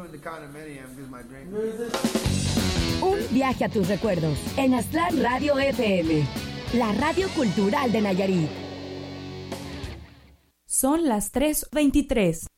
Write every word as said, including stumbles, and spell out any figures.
Un viaje a tus recuerdos en Aztlán Radio F M, la radio cultural de Nayarit. Son las tres veintitrés.